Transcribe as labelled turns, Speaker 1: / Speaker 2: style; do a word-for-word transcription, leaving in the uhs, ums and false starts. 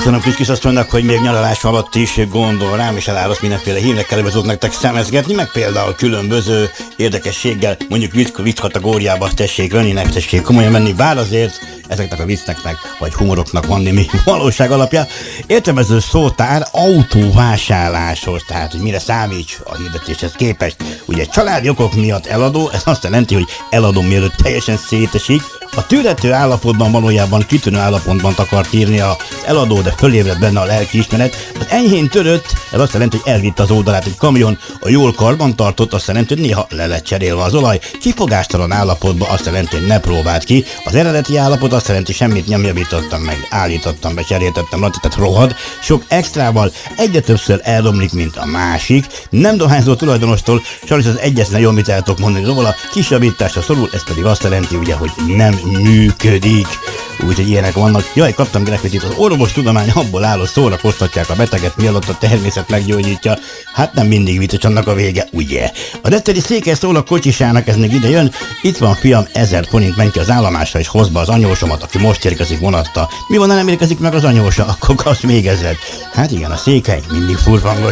Speaker 1: Köszönöm kis kisasszonynak, hogy még nyaralás alatt is gondol rám, és elállott mindenféle hírnekkel, hogy tudok nektek szemezgetni, meg például különböző érdekességgel, mondjuk vicc, vicc kategóriába tessék Röninek, tessék komolyan menni, bár azért ezeknek a vicceknek, vagy humoroknak van némi valóság alapja. Értelmező szótár autóvásárláshoz, tehát hogy mire számíts a hirdetéshez képest. Ugye családi okok miatt eladó, ez azt jelenti, hogy eladom mielőtt teljesen szétesik. A tűrető állapotban valójában kitűnő állapotban akart írni az eladó, de fölébred benne a lelkiismeret. Az enyhén törött, ez azt jelenti, hogy elvitte az oldalát egy kamion, a jól karban tartott, azt jelenti, hogy néha le lett cserélve az olaj. Kifogástalan állapotban azt jelenti, hogy ne próbáld ki. Az eredeti állapot azt jelenti, semmit nem javítottam meg, állítottam be, cseréltettem, tehát rohad. Sok extrával egyre többször elromlik, mint a másik. Nem dohányzó tulajdonostól, sajnos az egyetlen jó, amit el tudok mondani róla, kis javításra szorul, ez pedig azt jelenti, ugye, hogy nem működik. Úgyhogy ilyenek vannak. Jaj, kaptam grafitit, az orvostudomány abból álló szórakoztatják a beteget, mielőtt a természet meggyógyítja. Hát nem mindig vicces annak a vége, ugye? A retteli székely szól a kocsisának, ez még ide jön. Itt van fiam, ezer forint ment ki az állomásra, és hoz be az anyósomat, aki most érkezik vonattal. Mi van, ha nem érkezik meg az anyósa? Akkor kapsz még ezret. Hát igen, a székely mindig furfangos.